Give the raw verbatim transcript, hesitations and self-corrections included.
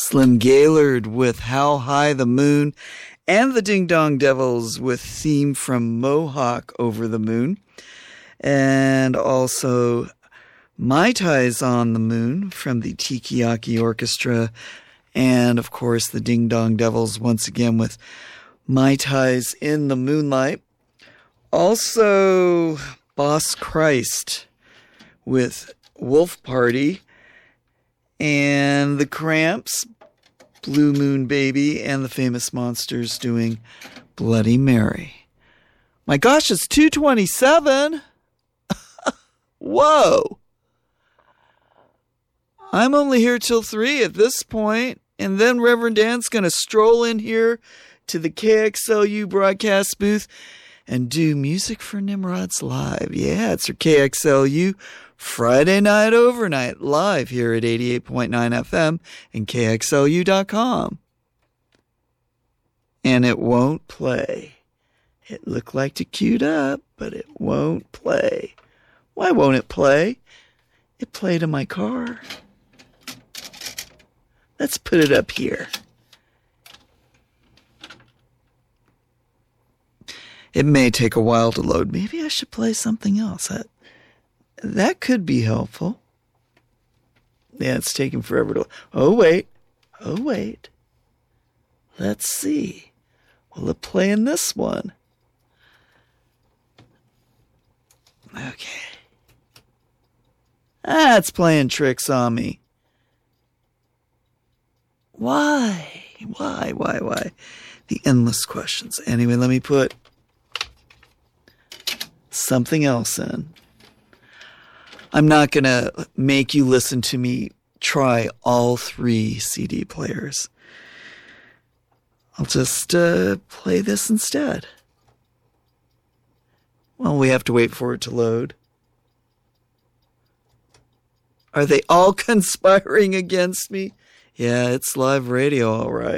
Slim Gaillard with How High the Moon, and the Ding Dong Devils with Theme from Mohawk Over the Moon, and also Mai Tais on the Moon from the Tikiyaki Orchestra, and of course the Ding Dong Devils once again with Mai Tais in the Moonlight. Also Boss Christ with Wolf Party, and the Cramps, Blue Moon Baby, and the Famous Monsters doing Bloody Mary. My gosh, it's two twenty-seven. Whoa. I'm only here till three at this point, and then Reverend Dan's going to stroll in here to the K X L U broadcast booth and do Music for Nimrods live. Yeah, it's your K X L U Friday night overnight live here at eighty-eight point nine F M and K X L U dot com. And it won't play. It looked like it queued up, but it won't play. Why won't it play? It played in my car. Let's put it up here. It may take a while to load. Maybe I should play something else. That, that could be helpful. Yeah, it's taking forever to... Oh, wait. Oh, wait. Let's see. Will it play in this one? Okay. Ah, it's playing tricks on me. Why? Why, why, why? The endless questions. Anyway, let me put something else in. I'm not going to make you listen to me try all three C D players. I'll just uh, play this instead. Well, we have to wait for it to load. Are they all conspiring against me? Yeah, it's live radio, all right.